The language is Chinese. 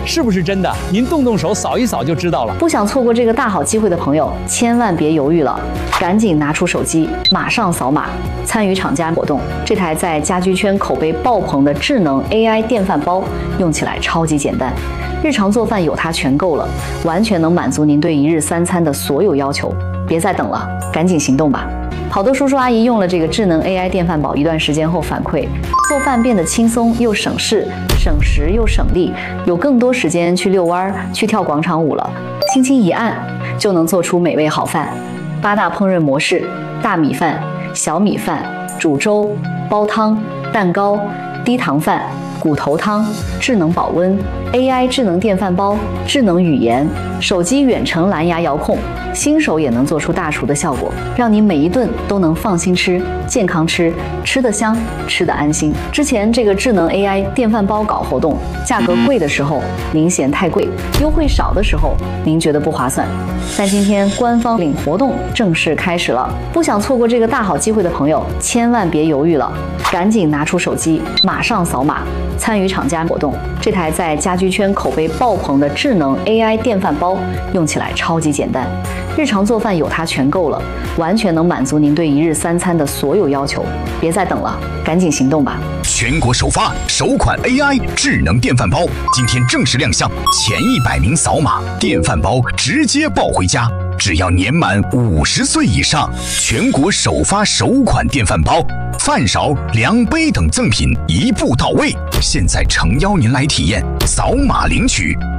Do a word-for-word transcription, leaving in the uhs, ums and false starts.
是不是真的？您动动手扫一扫就知道了。 不想错过这个大好机会的朋友，千万别犹豫了，赶紧拿出手机，马上扫码参与厂家活动。这台在家居圈口碑爆棚的智能 A I 电饭煲，用起来超级简单，日常做饭有它全够了，完全能满足您对一日三餐的所有要求。别再等了，赶紧行动吧！好多叔叔阿姨用了这个智能 A I 电饭煲一段时间后反馈，做饭变得轻松又省事，省时又省力，有更多时间去遛弯、去跳广场舞了。轻轻一按就能做出美味好饭。八大烹饪模式：大米饭、小米饭、煮粥、煲汤、蛋糕、低糖饭、骨头汤、智能保温、A I 智能电饭煲、智能语言、手机远程蓝牙遥控，新手也能做出大厨的效果，让你每一顿都能放心吃、健康吃，吃得香，吃得安心。之前这个智能 A I 电饭煲搞活动，价格贵的时候您嫌太贵，优惠少的时候您觉得不划算。但今天官方领活动正式开始了，不想错过这个大好机会的朋友，千万别犹豫了，赶紧拿出手机，马上扫码参与厂家活动。这台在家居圈口碑爆棚的智能 A I 电饭煲，用起来超级简单，日常做饭有它全够了，完全能满足您对一日三餐的所有要求。别再等了，赶紧行动吧！ 全国首发首款 A I 智能电饭煲，今天正式亮相，前一百名扫码，电饭煲直接抱回家。只要年满五十岁以上，全国首发首款电饭煲，饭勺、量杯等赠品一步到位。现在诚邀您来体验，扫码领取。